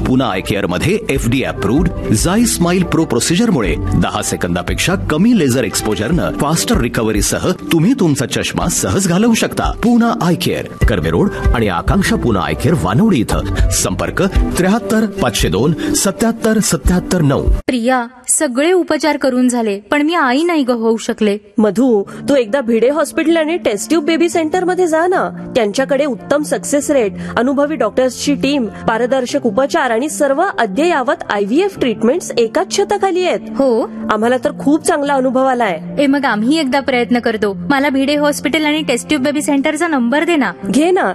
Poona I care मध्ये FDA approved झाई smile pro प्रोसिजरमुळे 10 सेकंदापेक्षा कमी laser एक्सपोजरनं faster रिकव्हरीसह तुम्ही तुमचा चष्मा सहज घालवू शकता. Poona I care, Karve road आणि आकांक्षा पुना आय केअर वानवडी इथं. संपर्क 73 502 77 77 9. प्रिया, सगळे उपचार करून झाले पण मी आई नाही होऊ शकले. मधू, तू एकदा भिडे हॉस्पिटल आणि टेस्ट ट्यूब बेबी सेंटर मध्ये जा ना. त्यांच्याकडे उत्तम सक्सेस रेट, अनुभवी डॉक्टर्सची टीम, पारदर्शक उपचार आणि सर्व अद्ययावत IVF ट्रीटमेंट्स एकाच छताखाली आहेत. हो, आम्हाला तर खूप चांगला अनुभव आलाय. मग आम्ही एकदा प्रयत्न करतो. मला भिडे हॉस्पिटल आणि टेस्ट ट्यूब बेबी सेंटरचा नंबर दे ना. घे ना,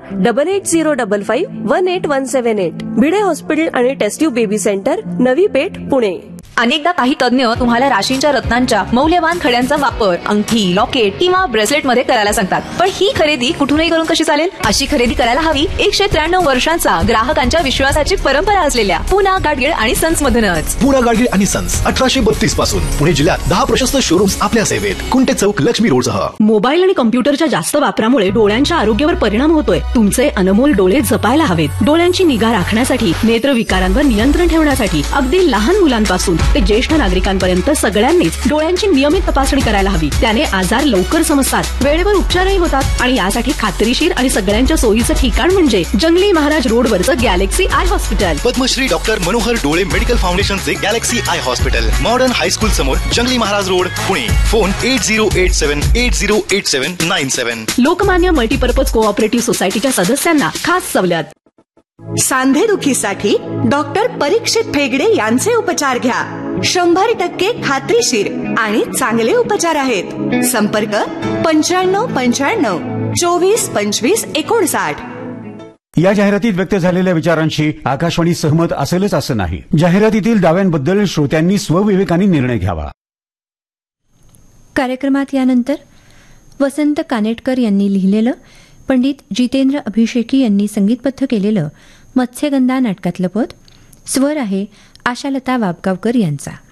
8805518178. भिडे हॉस्पिटल आणि taste tube baby centre, Navi Peth, Pune. अनेकदा काही तज्ञ तुम्हाला राशींच्या रत्नांच्या मौल्यवान खड्यांचा वापर अंगठी, लॉकेट किंवा ब्रेसलेट मध्ये करायला सांगतात. पण ही खरेदी कुठूनही करून कशी चालेल? अशी खरेदी करायला हवी 193 वर्षांचा ग्राहकांच्या विश्वासाची परंपरा असलेल्या पुना गाडगीळ आणि सन्स मधूनच. पुना गाडगीळ आणि सन्स 1832 पासून पुणे जिल्ह्यात 10 प्रशस्त शोरूम्स आपल्या सेवेत. कुंटे चौक, लक्ष्मी रोडसह. मोबाईल आणि कॉम्प्युटरच्या जास्त वापरामुळे डोळ्यांच्या आरोग्यावर परिणाम होतोय. तुमचे अनमोल डोळे जपायला हवेत. डोळ्यांची निगा राखण्यासाठी, नेत्र विकारांवर नियंत्रण ठेवण्यासाठी अगदी लहान मुलांपासून ते ज्येष्ठ नागरिकांपर्यंत सगळ्यांनीच डोळ्यांची नियमित तपासणी करायला हवी. त्याने आजार लवकर समजतात, वेळेवर उपचारही होतात आणि यासाठी खात्रीशीर आणि सगळ्यांच्या सोयीचं ठिकाण म्हणजे जंगली Maharaj रोडवरचं Galaxy I hospital. Padmashri doctor Manohar डोळे मेडिकल फाउंडेशनचे Galaxy I hospital, modern high school समोर, जंगली Maharaj road, Pune. Phone 8087808797. Lokmanya multipurpose cooperative सोसायटीच्या सदस्यांना खास सवलत. सांधेदुखीसाठी डॉक्टर परीक्षित फेगडे यांचे उपचार घ्या. 100% खात्रीशीर आणि चांगले उपचार आहेत. संपर्क 95 95 24 25 59. या जाहिरातीत व्यक्त झालेल्या विचारांशी आकाशवाणी सहमत असेलच असं नाही. जाहिरातीतील दाव्यांबद्दल श्रोत्यांनी स्वविवेकाने निर्णय घ्यावा. कार्यक्रमात यानंतर वसंत कानेटकर यांनी लिहिलेलं, पंडित जितेंद्र अभिषेकी यांनी संगीतबद्ध केलेलं मत्स्यगंधा नाटकातलं पद. स्वर आहे आशालता वाबगावकर यांचा.